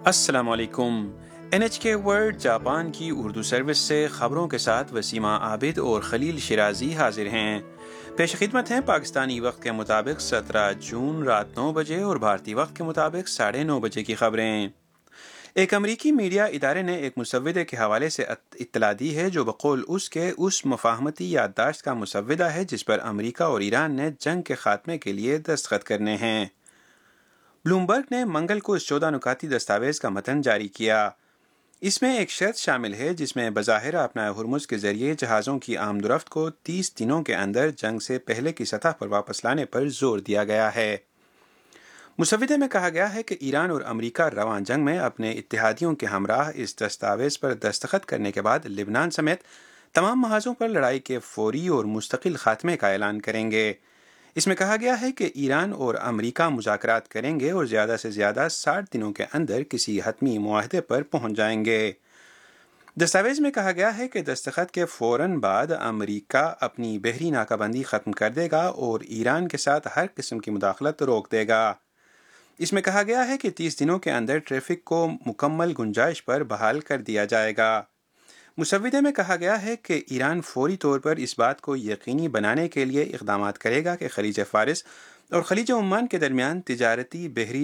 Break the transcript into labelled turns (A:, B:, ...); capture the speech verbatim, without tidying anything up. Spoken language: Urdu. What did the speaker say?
A: السلام علیکم۔ این ایچ کے ورلڈ جاپان کی اردو سروس سے خبروں کے ساتھ وسیمہ عابد اور خلیل شیرازی حاضر ہیں۔ پیش خدمت ہیں پاکستانی وقت کے مطابق سترہ جون رات نو بجے اور بھارتی وقت کے مطابق ساڑھے نو بجے کی خبریں۔ ایک امریکی میڈیا ادارے نے ایک مسودے کے حوالے سے اطلاع دی ہے جو بقول اس کے اس مفاہمتی یادداشت کا مسودہ ہے جس پر امریکہ اور ایران نے جنگ کے خاتمے کے لیے دستخط کرنے ہیں۔ بلومبرگ نے منگل کو اس چودہ نکاتی دستاویز کا متن جاری کیا۔ اس میں ایک شرط شامل ہے جس میں بظاہر اپنا ہرمز کے ذریعے جہازوں کی آمد و رفت کو تیس دنوں کے اندر جنگ سے پہلے کی سطح پر واپس لانے پر زور دیا گیا ہے۔ مسودے میں کہا گیا ہے کہ ایران اور امریکہ رواں جنگ میں اپنے اتحادیوں کے ہمراہ اس دستاویز پر دستخط کرنے کے بعد لبنان سمیت تمام محاذوں پر لڑائی کے فوری اور مستقل خاتمے کا اعلان کریں گے۔ اس میں کہا گیا ہے کہ ایران اور امریکہ مذاکرات کریں گے اور زیادہ سے زیادہ ساٹھ دنوں کے اندر کسی حتمی معاہدے پر پہنچ جائیں گے۔ دستاویز میں کہا گیا ہے کہ دستخط کے فوراً بعد امریکہ اپنی بحری ناکہ بندی ختم کر دے گا اور ایران کے ساتھ ہر قسم کی مداخلت روک دے گا۔ اس میں کہا گیا ہے کہ تیس دنوں کے اندر ٹریفک کو مکمل گنجائش پر بحال کر دیا جائے گا۔ مسودے میں کہا گیا ہے کہ ایران فوری طور پر اس بات کو یقینی بنانے کے لیے اقدامات کرے گا کہ خلیج فارس اور خلیج عمان کے درمیان تجارتی بحری